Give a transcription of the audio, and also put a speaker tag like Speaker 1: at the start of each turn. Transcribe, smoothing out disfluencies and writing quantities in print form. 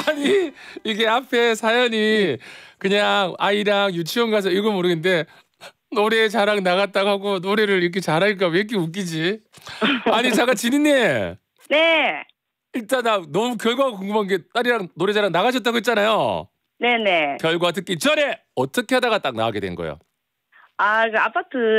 Speaker 1: 아니 이게 앞에 사연이 그냥 아이랑 유치원 가서 이거 모르겠는데 노래 자랑 나갔다고 하고 노래를 이렇게 잘하니까 왜 이렇게 웃기지? 아니 잠깐 지니님.
Speaker 2: 네.
Speaker 1: 일단 나 너무 결과가 궁금한 게 딸이랑 노래 자랑 나가셨다고 했잖아요.
Speaker 2: 네네.
Speaker 1: 결과 듣기 전에 어떻게 하다가 딱 나가게 된 거예요?
Speaker 2: 아, 그 아파트